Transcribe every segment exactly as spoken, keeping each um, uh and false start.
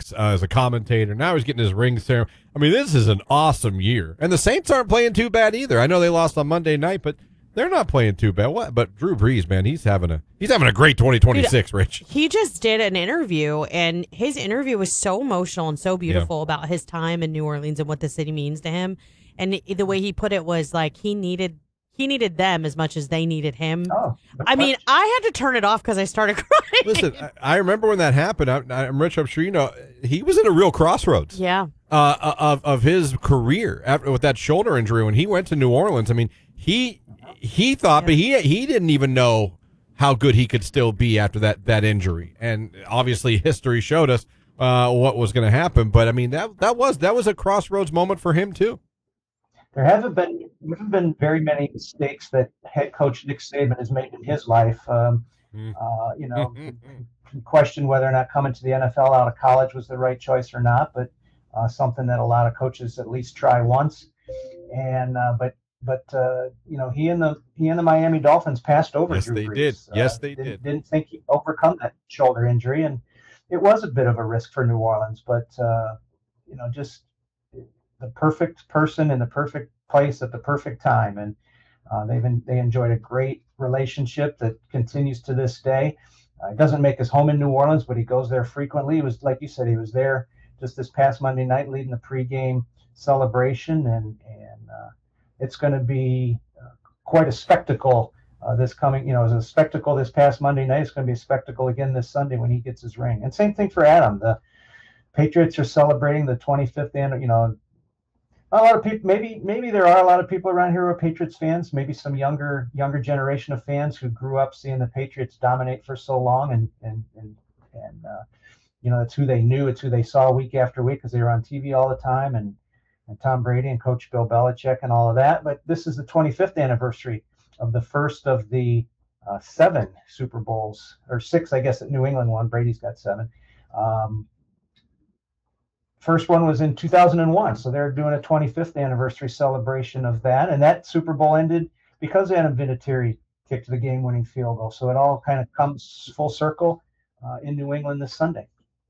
Fox uh, as a commentator. Now he's getting his ring ceremony. I mean, this is an awesome year. And the Saints aren't playing too bad either. I know they lost on Monday night, but they're not playing too bad. What? But Drew Brees, man, he's having a he's having a great twenty twenty-six, Dude, Rich. He just did an interview, and his interview was so emotional and so beautiful yeah. about his time in New Orleans and what the city means to him. And the way he put it was like he needed he needed them as much as they needed him. Oh, I mean, I had to turn it off because I started crying. Listen, I, I remember when that happened. I, I'm Rich. I'm sure you know he was in a real crossroads. Yeah. Uh, of of his career after with that shoulder injury when he went to New Orleans. I mean, he he thought, yeah. but he he didn't even know how good he could still be after that that injury. And obviously, history showed us uh, what was going to happen. But I mean, that that was that was a crossroads moment for him too. There haven't been there haven't been very many mistakes that head coach Nick Saban has made in his life. Um, mm. uh, you know, can question whether or not coming to the N F L out of college was the right choice or not, but uh, something that a lot of coaches at least try once. And uh, but but uh, you know, he and the he and the Miami Dolphins passed over. Yes, Drew they Brees. did. Yes, uh, they didn't, did. Didn't think he'd overcome that shoulder injury, and it was a bit of a risk for New Orleans. But uh, you know, just the perfect person in the perfect place at the perfect time, and uh, they've been, they enjoyed a great relationship that continues to this day. Uh, he doesn't make his home in New Orleans, but he goes there frequently. He was, like you said, he was there just this past Monday night leading the pregame celebration, and and uh, it's going to be uh, quite a spectacle uh, this coming. You know, it was a spectacle this past Monday night. It's going to be a spectacle again this Sunday when he gets his ring. And same thing for Adam. The Patriots are celebrating the twenty-fifth anniversary. You know, a lot of people, maybe maybe there are a lot of people around here who are Patriots fans, maybe some younger younger generation of fans who grew up seeing the Patriots dominate for so long, and and and and uh, you know, it's who they knew, it's who they saw week after week because they were on T V all the time, and and Tom Brady and Coach Bill Belichick and all of that. But this is the twenty-fifth anniversary of the first of the uh, seven Super Bowls, or six, I guess, that New England won. Brady's got seven. Um, First one was in two thousand one, so they're doing a twenty-fifth anniversary celebration of that, and that Super Bowl ended because Adam Vinatieri kicked the game-winning field goal. So it all kind of comes full circle uh, in New England this Sunday.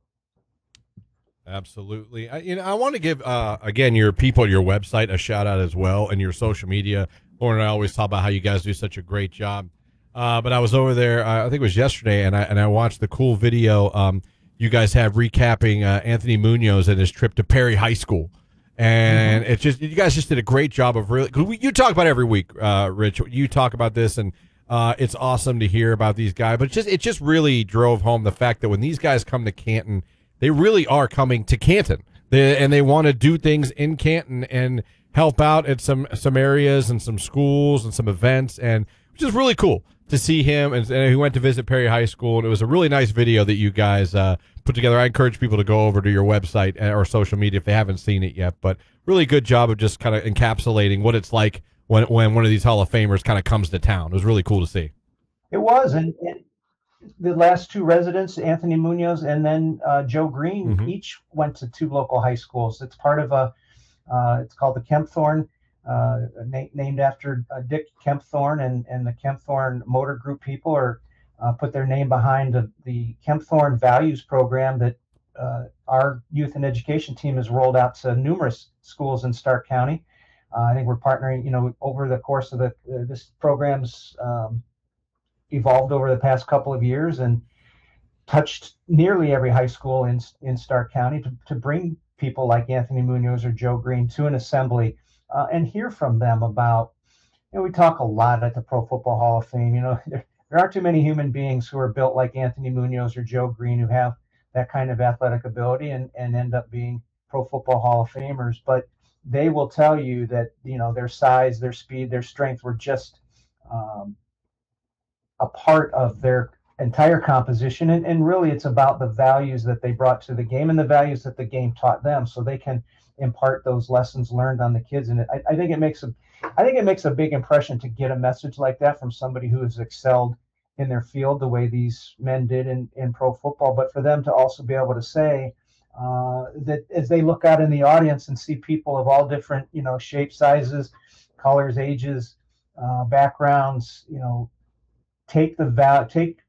Absolutely. I, you know, I want to give uh, again your people, your website, a shout out as well, and your social media. Lauren and I always talk about how you guys do such a great job. Uh, but I was over there, uh, I think it was yesterday, and I and I watched the cool video. Um, you guys have recapping uh, Anthony Munoz and his trip to Perry High School. And mm-hmm. it's just, you guys just did a great job of really, cause we, you talk about it every week, uh, Rich, you talk about this, and uh, it's awesome to hear about these guys, but it just, it just really drove home the fact that when these guys come to Canton, they really are coming to Canton, they, and they want to do things in Canton and help out at some, some areas and some schools and some events, and which is really cool to see him. And, and he went to visit Perry High School, and it was a really nice video that you guys uh, put together. I encourage people to go over to your website or social media if they haven't seen it yet. But really good job of just kind of encapsulating what it's like when when one of these Hall of Famers kind of comes to town. It was really cool to see. It was, and, and the last two residents, Anthony Munoz and then uh, Joe Green, mm-hmm. each went to two local high schools. It's part of a, uh, it's called the Kempthorne. Uh, na- named after uh, Dick Kempthorne, and, and the Kempthorne Motor Group people are uh, put their name behind the, the Kempthorne Values program that uh, our youth and education team has rolled out to numerous schools in Stark County. Uh, I think we're partnering, you know, over the course of the uh, this program's um, evolved over the past couple of years and touched nearly every high school in in Stark County to, to bring people like Anthony Munoz or Joe Green to an assembly. Uh, and hear from them about, you know, we talk a lot at the Pro Football Hall of Fame. You know, there, there aren't too many human beings who are built like Anthony Munoz or Joe Green who have that kind of athletic ability and, and end up being Pro Football Hall of Famers. But they will tell you that, you know, their size, their speed, their strength were just um, a part of their entire composition. And, and really, it's about the values that they brought to the game and the values that the game taught them, so they can impart those lessons learned on the kids. And I, I think it makes a, I think it makes a big impression to get a message like that from somebody who has excelled in their field the way these men did in, in pro football. But for them to also be able to say uh, that as they look out in the audience and see people of all different, you know, shapes, sizes, colors, ages, uh, backgrounds, you know, take the val- take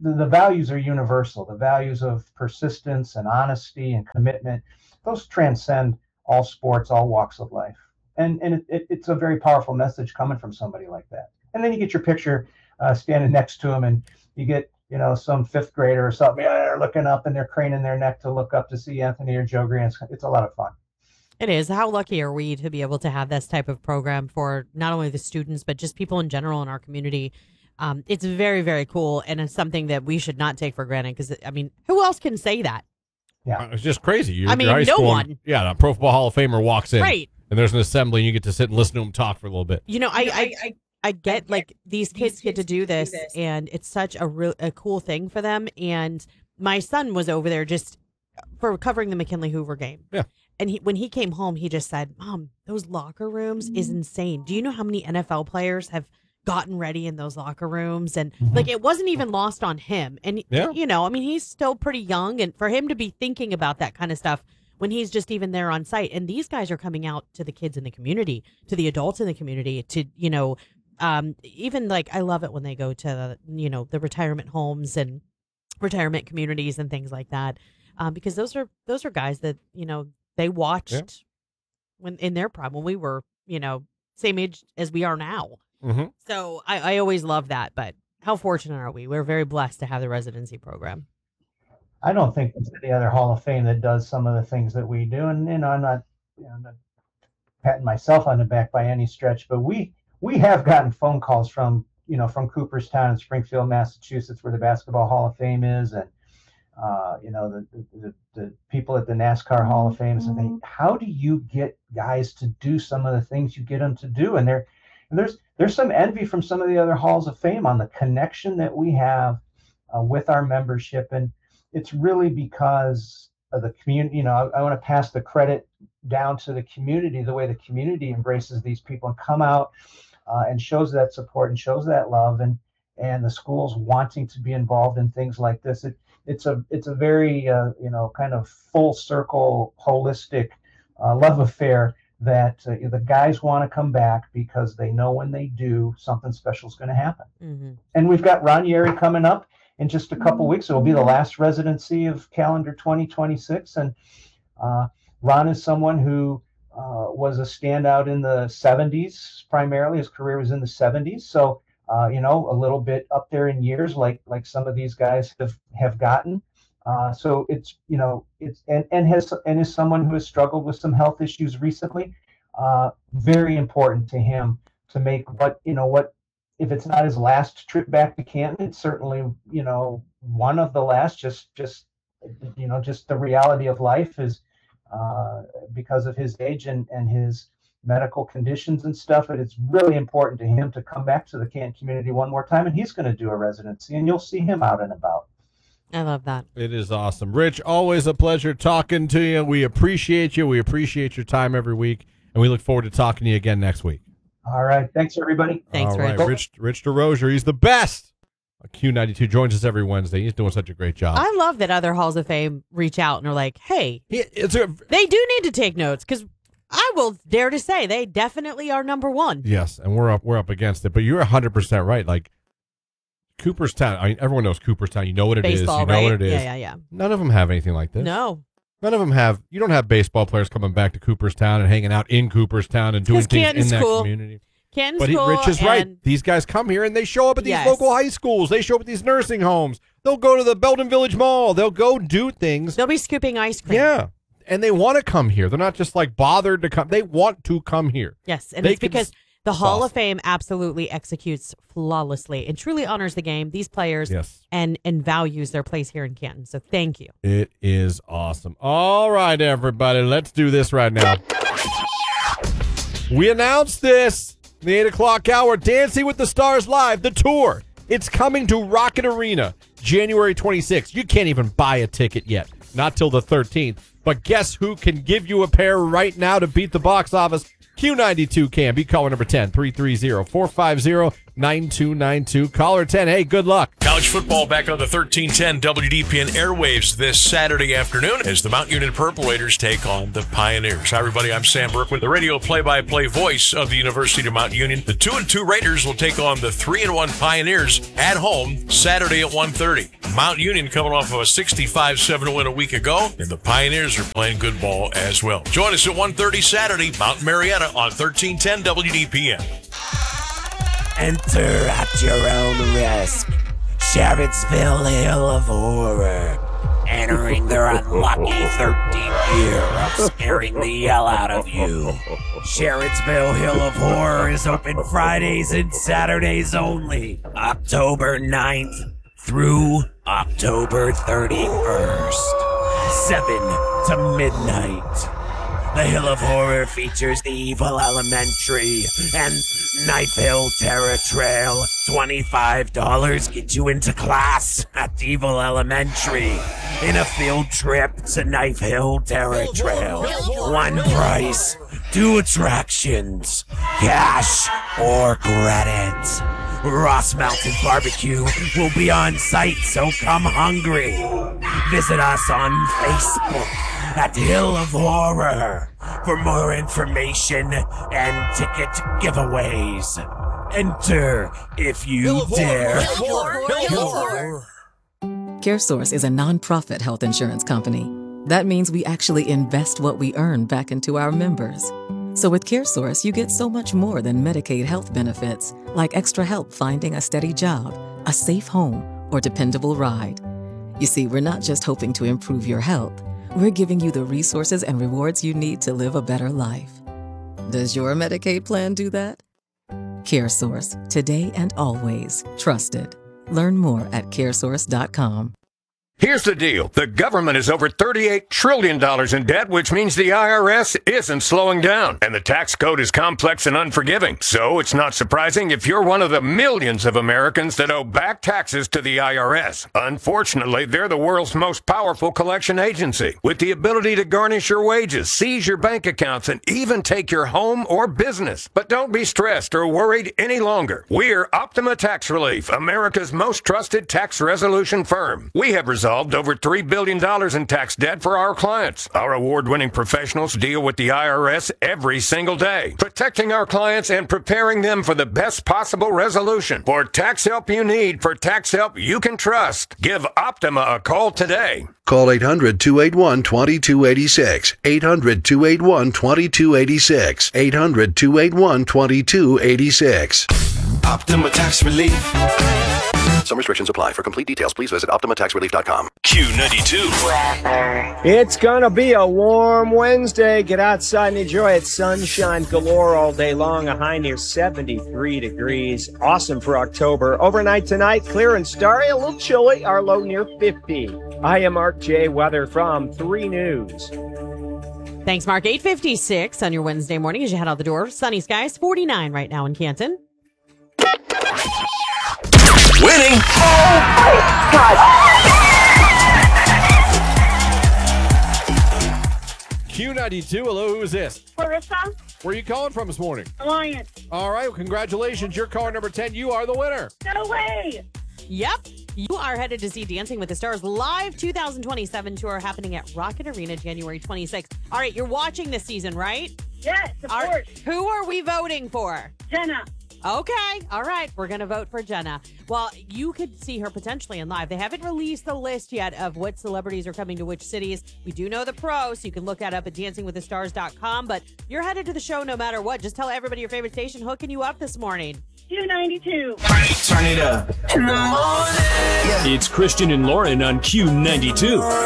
the, the values are universal. The values of persistence and honesty and commitment, those transcend all sports, all walks of life. And and it, it, it's a very powerful message coming from somebody like that. And then you get your picture uh, standing next to him, and you get, you know, some fifth grader or something, yeah, they're looking up and they're craning their neck to look up to see Anthony or Joe Green. It's, it's a lot of fun. It is. How lucky are we to be able to have this type of program for not only the students, but just people in general in our community? Um, it's very, very cool. And it's something that we should not take for granted because, I mean, who else can say that? Yeah. Uh, It's just crazy. You're, I mean, you're high no school one. and- yeah, a Pro Football Hall of Famer walks in. Right. And there's an assembly, and you get to sit and listen to him talk for a little bit. You know, I, I, I, I get like these kids get to do this, and it's such a real, a cool thing for them. And my son was over there just for covering the McKinley Hoover game. Yeah. And he, when he came home, he just said, "Mom, those locker rooms is insane. Do you know how many N F L players have gotten ready in those locker rooms?" And Mhm. like, it wasn't even lost on him. And, Yeah. you know, I mean, he's still pretty young. And for him to be thinking about that kind of stuff when he's just even there on site. And these guys are coming out to the kids in the community, to the adults in the community, to, you know, um, even like, I love it when they go to, the, you know, the retirement homes and retirement communities and things like that. Um, because those are, those are guys that, you know, they watched Yeah. when in their prime, when we were, you know, same age as we are now. Mm-hmm. So I, I always love that. But how fortunate are we? We're very blessed to have the residency program. I don't think there's any other Hall of Fame that does some of the things that we do. And, you know, I'm not, you know, I'm not patting myself on the back by any stretch, but we, we have gotten phone calls from, you know, from Cooperstown and Springfield, Massachusetts, where the Basketball Hall of Fame is. And, uh, you know, the, the, the people at the NASCAR Hall of Fame and think, how do you get guys to do some of the things you get them to do? And there, and there's, there's some envy from some of the other Halls of Fame on the connection that we have uh, with our membership. And it's really because of the community. You know, I, I want to pass the credit down to the community, the way the community embraces these people and come out uh, and shows that support and shows that love, and and the schools wanting to be involved in things like this. It, it's a it's a very uh, you know, kind of full circle, holistic uh, love affair that uh, the guys want to come back because they know when they do, something special is going to happen. Mm-hmm. And we've got Ron Yeri coming up in just a couple weeks. It will be the last residency of calendar twenty twenty-six. And uh, Ron is someone who uh, was a standout in the seventies, primarily. His career was in the seventies. So, uh, you know, a little bit up there in years, like like some of these guys have, have gotten. Uh, so it's, you know, it's and, and has and is someone who has struggled with some health issues recently. Uh, very important to him to make what, you know, what, if it's not his last trip back to Canton, it's certainly, you know, one of the last. Just, just, you know, just the reality of life is uh, because of his age and, and his medical conditions and stuff. And it's really important to him to come back to the Canton community one more time. And he's going to do a residency, and you'll see him out and about. I love that. It is awesome. Rich, always a pleasure talking to you. We appreciate you. We appreciate your time every week, and we look forward to talking to you again next week. All right. Thanks, everybody. Thanks, All right, Rich. Rich, Rich DeRozier, he's the best. Q ninety-two joins us every Wednesday. He's doing such a great job. I love that other Halls of Fame reach out and are like, hey, He, it's a, they do need to take notes, because I will dare to say they definitely are number one. yes, and we're up we're up against it. But you're one hundred percent right. Like, Cooperstown, I mean, everyone knows Cooperstown. You know what it is. Baseball, You know right? what it is. Yeah, yeah, yeah. None of them have anything like this. No. None of them have. You don't have baseball players coming back to Cooperstown and hanging out in Cooperstown and doing 'Cause things Canton's in that cool. community. Canton's But he, cool, Rich is right. and These guys come here and they show up at these Yes. local high schools. They show up at these nursing homes. They'll go to the Belden Village Mall. They'll go do things. they'll be scooping ice cream. Yeah. And they want to come here. They're not just like bothered to come. They want to come here. Yes, and They it's can because s- the Hall awesome. of Fame absolutely executes flawlessly and truly honors the game, these players, Yes. and and values their place here in Canton. So thank you. It is awesome. All right, everybody. Let's do this right now. We announced this in the eight o'clock hour. Dancing with the Stars Live, the tour. It's coming to Rocket Arena January twenty-sixth. You can't even buy a ticket yet. Not till the thirteenth. But guess who can give you a pair right now to beat the box office? Q ninety-two can. Be caller number ten, three three zero, four five zero, nine two nine two. Caller ten. Hey, good luck. College football back on the thirteen ten W D P N airwaves this Saturday afternoon as the Mount Union Purple Raiders take on the Pioneers. Hi, everybody. I'm Sam Berkman, the radio play-by-play voice of the University of Mount Union. The two and two Raiders will take on the three and one Pioneers at home Saturday at one thirty. Mount Union coming off of a sixty-five seven win a week ago, and the Pioneers are playing good ball as well. Join us at one thirty Saturday, Mount Marietta on thirteen ten W D P N. Enter at your own risk. Sheridsville Hill of Horror. Entering their unlucky thirteenth year of scaring the hell out of you. Sheridsville Hill of Horror is open Fridays and Saturdays only. October ninth through October thirty-first. seven to midnight. The Hill of Horror features the Evil Elementary and Knife Hill Terror Trail. twenty-five dollars get you into class at Evil Elementary in a field trip to Knife Hill Terror Trail. One price, two attractions, cash or credit. Ross Mountain Barbecue will be on site, so come hungry. Visit us on Facebook at Hill of Horror for more information and ticket giveaways. Enter if you dare. CareSource is a nonprofit health insurance company. That means we actually invest what we earn back into our members. So with CareSource, you get so much more than Medicaid health benefits, like extra help finding a steady job, a safe home, or dependable ride. You see, we're not just hoping to improve your health. We're giving you the resources and rewards you need to live a better life. Does your Medicaid plan do that? CareSource, today and always trusted. Learn more at caresource dot com. Here's the deal. The government is over thirty-eight trillion dollars in debt, which means the I R S isn't slowing down. And the tax code is complex and unforgiving. So it's not surprising if you're one of the millions of Americans that owe back taxes to the I R S. Unfortunately, they're the world's most powerful collection agency, with the ability to garnish your wages, seize your bank accounts, and even take your home or business. But don't be stressed or worried any longer. We're Optima Tax Relief, America's most trusted tax resolution firm. We have resolved over three billion dollars in tax debt for our clients. Our award-winning professionals deal with the I R S every single day, protecting our clients and preparing them for the best possible resolution. For tax help you need, for tax help you can trust, give Optima a call today. Call eight hundred, two eight one, two two eight six. eight hundred, two eight one, two two eight six. eight hundred, two eight one, two two eight six. Optima Tax Relief. Some restrictions apply. For complete details, please visit optima tax relief dot com. Q ninety-two. It's gonna be a warm Wednesday. Get outside and enjoy it. Sunshine galore all day long. A high near seventy-three degrees. Awesome for October. Overnight tonight, clear and starry. A little chilly. Our low near fifty. I am Mark J. Weather from three News. Thanks, Mark. eight fifty-six on your Wednesday morning as you head out the door. Sunny skies, forty-nine right now in Canton. Winning. Oh my God. Q ninety-two. Hello, who is this? Clarissa. Where are you calling from this morning? Alliance. All right, well, congratulations. You're caller number ten. You are the winner. No way. Yep. You are headed to see Dancing with the Stars live two thousand twenty-seven tour happening at Rocket Arena January twenty-sixth. All right, you're watching this season, right? Yes, of All course. right. Who are we voting for? Jenna. Okay. All right. We're going to vote for Jenna. Well, you could see her potentially in live. They haven't released the list yet of what celebrities are coming to which cities. We do know the pros, so you can look that up at dancing with the stars dot com. But you're headed to the show no matter what. Just tell everybody your favorite station hooking you up this morning. Q ninety-two. Turn it up. In the morning. It's Christian and Lauren on Q ninety-two.